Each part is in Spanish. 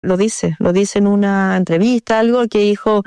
lo dice en una entrevista, algo que dijo,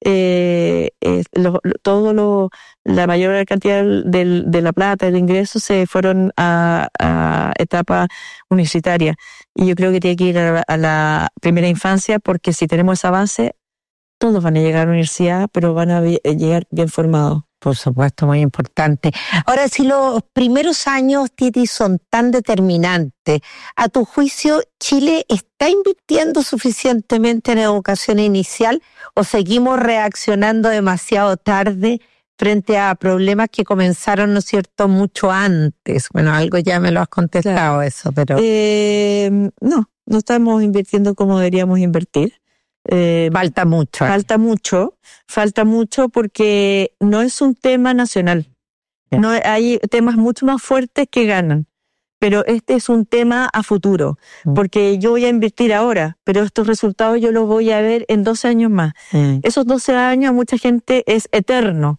la mayor cantidad de la plata, del ingreso, se fueron a etapa universitaria. Y yo creo que tiene que ir a la primera infancia, porque si tenemos esa base, todos van a llegar a la universidad, pero van a llegar bien formados. Por supuesto, muy importante. Ahora, si los primeros años, Titi, son tan determinantes, a tu juicio, ¿Chile está invirtiendo suficientemente en educación inicial o seguimos reaccionando demasiado tarde frente a problemas que comenzaron, ¿no es cierto?, mucho antes? Bueno, algo ya me lo has contestado, eso, pero... No estamos invirtiendo como deberíamos invertir. Falta mucho porque no es un tema nacional. No hay temas mucho más fuertes que ganan, pero este es un tema a futuro, porque yo voy a invertir ahora, pero estos resultados yo los voy a ver en 12 años más. Esos 12 años a mucha gente es eterno.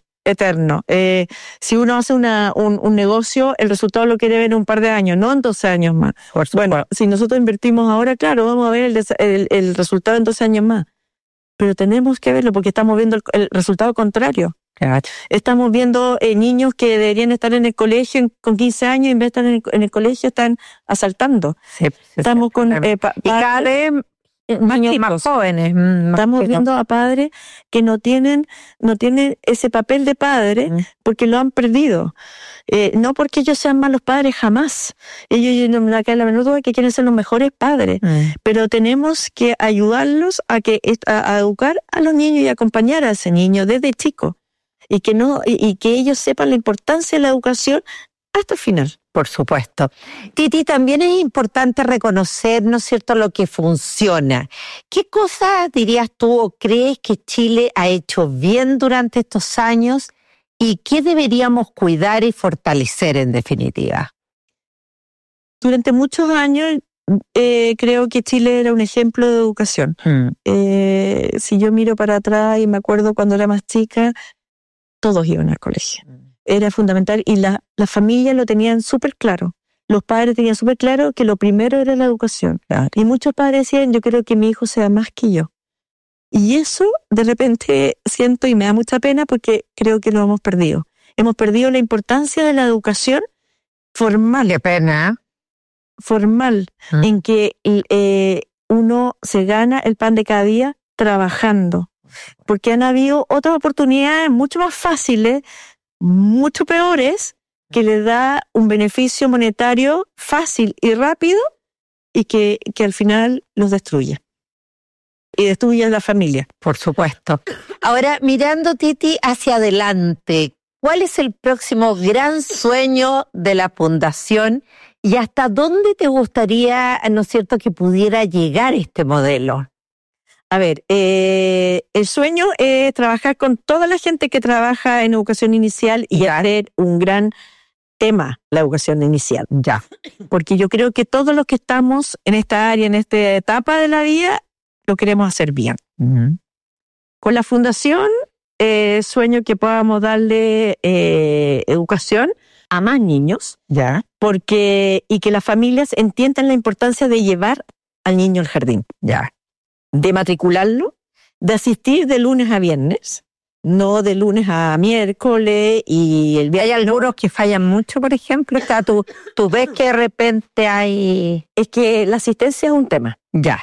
Si uno hace un negocio, el resultado lo quiere ver en un par de años, no en 12 años más. Bueno, si nosotros invertimos ahora, claro, vamos a ver el resultado en 12 años más. Pero tenemos que verlo porque estamos viendo el resultado contrario. Claro. Estamos viendo niños que deberían estar en el colegio con 15 años y en vez de estar en el colegio están asaltando. Estamos con y cada vez más jóvenes. Estamos viendo a padres que no tienen ese papel de padre porque lo han perdido. No porque ellos sean malos padres, jamás. Ellos no me cae la menor duda que quieren ser los mejores padres. Pero tenemos que ayudarlos a educar a los niños y acompañar a ese niño desde chico. Y que ellos sepan la importancia de la educación hasta el final. Por supuesto. Titi, también es importante reconocer, ¿no es cierto?, lo que funciona. ¿Qué cosas dirías tú o crees que Chile ha hecho bien durante estos años y qué deberíamos cuidar y fortalecer en definitiva? Durante muchos años creo que Chile era un ejemplo de educación. Si yo miro para atrás y me acuerdo cuando era más chica, todos iban al colegio. Era fundamental y la familia lo tenían súper claro. Los padres tenían súper claro que lo primero era la educación. Claro. Y muchos padres decían, yo quiero que mi hijo sea más que yo. Y eso de repente siento y me da mucha pena porque creo que lo hemos perdido. Hemos perdido la importancia de la educación formal. Qué pena. Formal, en que uno se gana el pan de cada día trabajando. Porque han habido otras oportunidades mucho más fáciles, mucho peores, que le da un beneficio monetario fácil y rápido y que al final los destruye. Y destruye a la familia. Por supuesto. Ahora, mirando, Titi, hacia adelante, ¿cuál es el próximo gran sueño de la Fundación y hasta dónde te gustaría, ¿no es cierto?, que pudiera llegar este modelo? A ver, el sueño es trabajar con toda la gente que trabaja en educación inicial y hacer un gran tema, la educación inicial. Ya. Porque yo creo que todos los que estamos en esta área, en esta etapa de la vida, lo queremos hacer bien. Con la fundación, sueño que podamos darle educación a más niños, y que las familias entiendan la importancia de llevar al niño al jardín. De matricularlo, de asistir de lunes a viernes, no de lunes a miércoles y el viernes. Hay algunos que fallan mucho, por ejemplo. Tú ves que de repente hay... Es que la asistencia es un tema.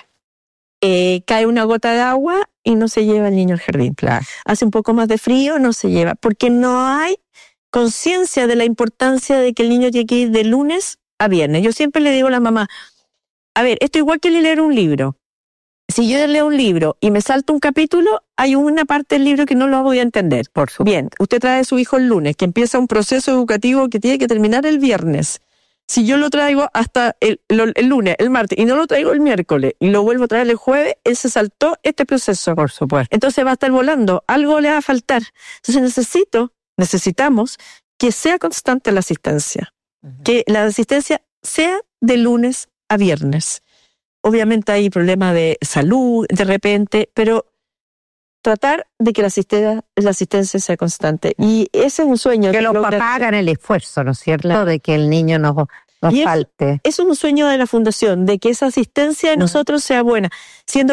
Cae una gota de agua y no se lleva el niño al jardín. Claro. Hace un poco más de frío, no se lleva. Porque no hay conciencia de la importancia de que el niño tiene que ir de lunes a viernes. Yo siempre le digo a la mamá, a ver, esto igual que leer un libro. Si yo leo un libro y me salto un capítulo, hay una parte del libro que no lo voy a entender. Por supuesto. Bien, usted trae a su hijo el lunes, que empieza un proceso educativo que tiene que terminar el viernes. Si yo lo traigo hasta el lunes, el martes, y no lo traigo el miércoles, y lo vuelvo a traer el jueves, él se saltó este proceso. Por supuesto. Entonces va a estar volando, algo le va a faltar. Entonces necesitamos que sea constante la asistencia. Que la asistencia sea de lunes a viernes. Obviamente hay problemas de salud de repente, pero tratar de que la asistencia sea constante. Y ese es un sueño. Que los papás hagan el esfuerzo, ¿no es cierto? De que el niño no nos Y falte. eso es un sueño de la Fundación, de que esa asistencia de nosotros sea buena. Siendo